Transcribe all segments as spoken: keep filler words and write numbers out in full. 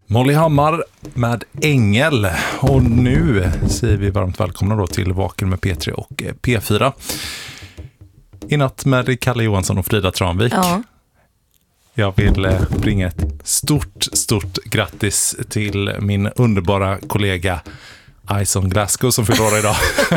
Molly Hammar med Ängel. Och nu säger vi varmt välkomna då till Vaken med P tre och P fyra. I natt med Kalle Johansson och Frida Tranvik. Ja. Jag vill bringa ett stort, stort grattis till min underbara kollega Ison Glasgow som fyller år idag.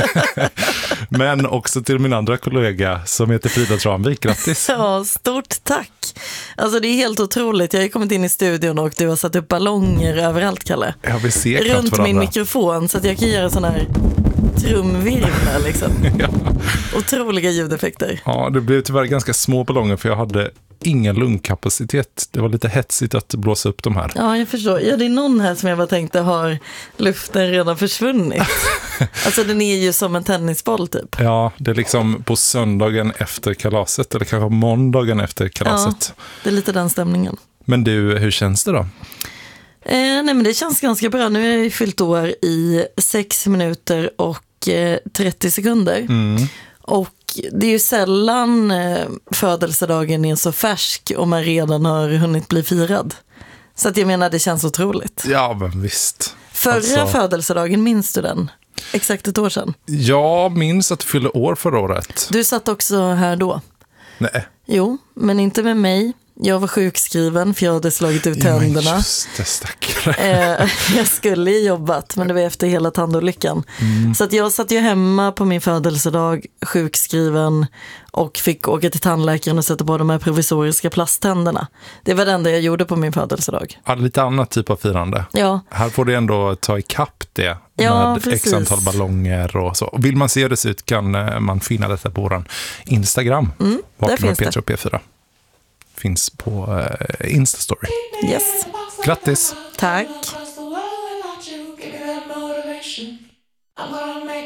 Men också till min andra kollega som heter Frida Tranvik. Grattis! Ja, stort tack! Alltså det är helt otroligt. Jag har kommit in i studion och du har satt upp ballonger överallt, Kalle. Jag vill se runt varandra. Min mikrofon så att jag kan göra sån här trumvirvlar liksom. Ja. Otroliga ljudeffekter. Ja, det blev tyvärr ganska små ballonger för jag hade ingen lungkapacitet. Det var lite hetsigt att blåsa upp de här. Ja, jag förstår. Ja, det är någon här som jag bara tänkte har luften redan försvunnit. Alltså den är ju som en tennisboll typ. Ja, det är liksom på söndagen efter kalaset eller kanske måndagen efter kalaset. Ja, det är lite den stämningen. Men du, hur känns det då? Eh, nej men det känns ganska bra. Nu har jag ju fyllt år i sex minuter och eh, trettio sekunder. Mm. Och det är ju sällan eh, födelsedagen är så färsk och man redan har hunnit bli firad. Så att jag menar, det känns otroligt. Ja, men visst. Förra alltså... födelsedagen, minns du den? Exakt ett år sedan. Jag minns att du fyllde år förra året. Du satt också här då. Nej. Jo, men inte med mig. Jag var sjukskriven för jag hade slagit ut Ja, tänderna. just det, stackare. Eh, jag skulle ju jobbat, men det var efter hela tandolyckan. Mm. Så att jag satt ju hemma på min födelsedag, sjukskriven, och fick åka till tandläkaren och sätta på de här provisoriska plasttänderna. Det var det enda jag gjorde på min födelsedag. Ja, lite annat typ av firande. Ja. Här får du ändå ta ikapp det Ja, med precis. x antal ballonger och så. Vill man se det ut kan man finna detta på vår Instagram. Mm, där finns P tre det. och P fyra. Finns på uh, Instastory. Yes. Grattis! Tack.